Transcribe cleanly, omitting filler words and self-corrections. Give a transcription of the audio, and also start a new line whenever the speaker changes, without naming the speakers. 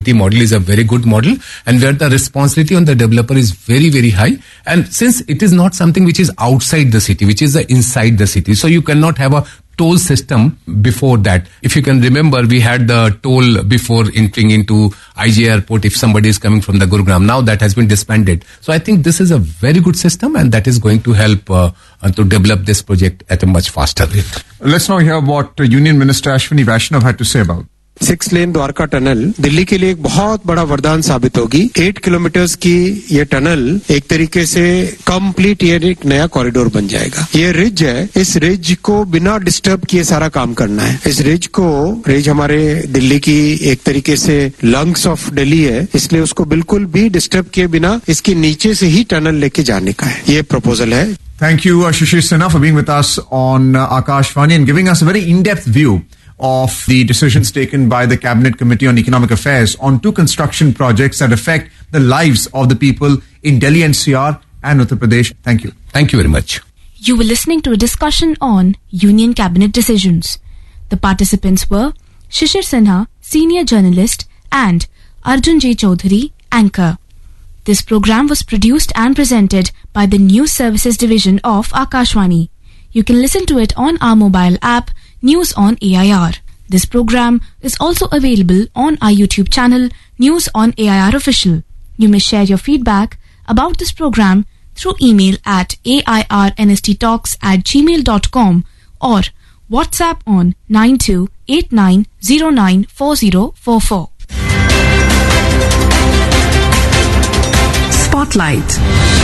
The model is a very good model, and where the responsibility on the developer is very, very high. And since it is not something which is outside the city, which is inside the city, so you cannot have a toll system before that. If you can remember, we had the toll before entering into IJ airport if somebody is coming from the Gurugram. Now that has been disbanded. So I think this is a very good system, and that is going to help to develop this project at a much faster rate.
Let's now hear what Union Minister Ashwini Vaishnaw had to say about it.
6 lane Dwarka tunnel Delhi के लिए एक बहुत बड़ा वरदान साबित होगी। 8 kilometres की ये टनल एक तरीके से कंप्लीट ये एक नया कॉरिडोर बन जाएगा। ये रिज है, इस रिज को बिना डिस्टर्ब किए सारा काम करना है। इस रिज हमारे दिल्ली की एक तरीके से लंग्स ऑफ दिल्ली है, इसलिए उसको बिल्कुल भी डिस्टर्ब किए बिना इसके नीचे से ही टनल लेके जाने का है। ये प्रपोजल है।
Thank you, Shishir Sinha, for being with us on Akashvani and giving us a very in-depth view of the decisions taken by the Cabinet Committee on Economic Affairs on 2 construction projects that affect the lives of the people in Delhi NCR and Uttar Pradesh. Thank you.
Thank you very much.
You were listening to a discussion on Union Cabinet decisions. The participants were Shishir Sinha, senior journalist, and Arjun J. Chaudhary, anchor. This program was produced and presented by the News Services Division of Akashvani. You can listen to it on our mobile app, News on AIR. This program is also available on our YouTube channel, News on AIR Official. You may share your feedback about this program through email at airnsttalks@gmail.com or WhatsApp on 9289094044.
Spotlight.